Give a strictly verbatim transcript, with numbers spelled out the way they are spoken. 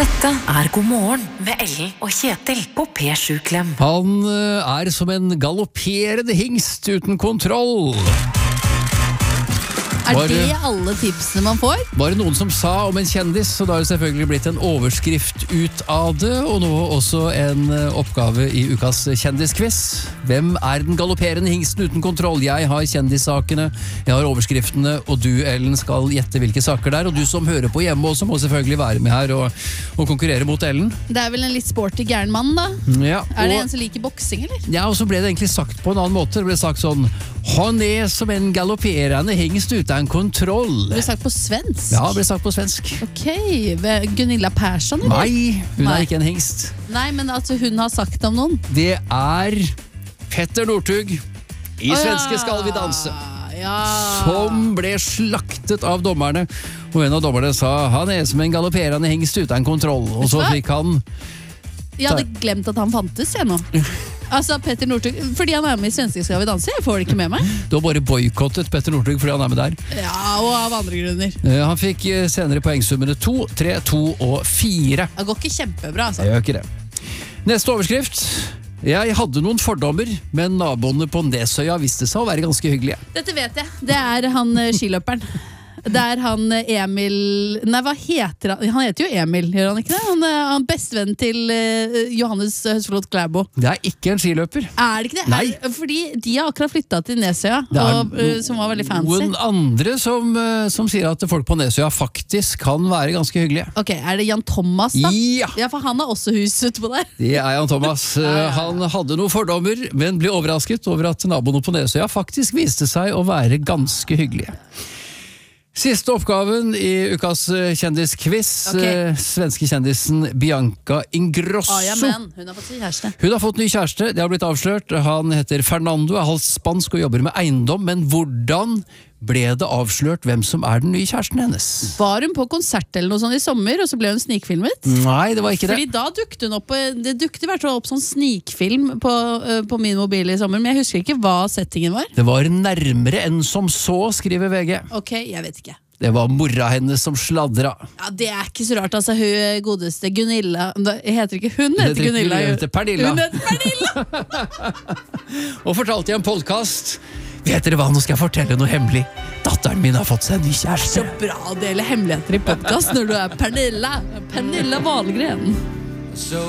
Dette er God morgen med Ellen og Kjetil på P sju Klem. Han er som en galopperende hingst uten kontroll. Er Var, det alle tipsene man får? Var det noen som sa om en kjendis, så da har det selvfølgelig blitt en overskrift ut av det, og nå også en oppgave i ukas kjendisquiz. Hvem er den galopperende hingsten uten kontroll? Jeg har kjendissakene, jeg har overskriftene, og du, Ellen, skal gjette hvilke saker det er, og du som hører på hjemme også må selvfølgelig være med her og, og konkurrere mot Ellen. Det er vel en litt sporty gæren mann da? Ja, Er det og, en som liker boksing, eller? ja, og så ble det egentlig sagt på en annen måte. Det ble sagt sånn, han er som en galopperende hingst uten kontroll. Det ble sagt på svensk? Ja, det ble sagt på svensk. Ok, ved Gunilla Persson, eller? Nei, hun Nei. er ikke en hingst. Nei, men altså hun har sagt om noen. Det er Petter Northug i Å, Svenske ja. skal vi danse, Ja. som ble slaktet av dommerne. Og en av dommerne sa, han er som en galopperende hingst uten kontroll. Og så Hva? fikk han... Jeg hadde glemt at han fantes, jeg nå. Altså, Petter Northug, fordi han er med i Svenske skal vi danse, jeg får det ikke med meg. Du har bare boykottet Petter Northug fordi han er med der. Ja, og av andre grunner. Eh, Han fikk eh, senere poengsummene to, tre, to og fire. Det går ikke kjempebra, altså. Jeg gjør ikke det. Neste overskrift. Jeg hadde noen fordommer, men naboene på Nesøya viste seg å være ganske hyggelige. Dette vet jeg. Det er han eh, skiløperen. Det er han eh, Emil... Nei, hva heter han? Han heter jo Emil, gjør han ikke det? Han er han bestevenn til eh, Johannes Høsflot Klæbo. Det er ikke en skiløper. Er det ikke det? Nei. Er, fordi de har akkurat flyttet til Nesøya, Det er og, eh, som var veldig fancy. noen andre som, eh, som sier at folk på Nesøya faktisk kan være ganske hyggelige. Ok, er det Jan Thomas da? Ja, Ja, for han har også hus utpå der. det er Jan Thomas. Eh, Han hadde noen fordommer, men ble overrasket over at naboene på Nesøya faktisk viste seg å være ganske hyggelige. Siste oppgaven i ukas eh, kjendisquiz. Ok. eh, Svenske kjendisen Bianca Ingrosso. Ah, ja, men hun har fått kjæreste. Hun har fått ny kjæreste, det har blitt avslørt. Han heter Fernando, er halvt spansk og jobber med eiendom. Men hvordan ble det avslørt hvem som er den nye kjæresten hennes? Var hun på konsert eller noe sånt i sommer, og så ble hun snikfilmet? Nei, det var ikke det. Fordi da dukte hun opp på- Det dukte i hvert fall opp sånn snikfilm på, øh, på min mobil i sommer, men jeg husker ikke hva settingen var. Det var nærmere enn som så, skriver V G. Ok, jeg vet ikke. Det var mora hennes som sladra. Ja, Det er ikke så rart, altså. Hun godeste Gunilla da, Heter ikke hun? Hun Heter heter ikke Gunilla. Gunilla, hun heter Pernilla. Hun heter Pernilla! Og fortalte i en podcast. Vet dere hva, nå skal jeg fortelle noe hemmelig. Datteren min har fått seg en ny kjæreste. Så bra å dele hemmeligheter i podcast når du er Pernilla. Pernilla Wahlgren. So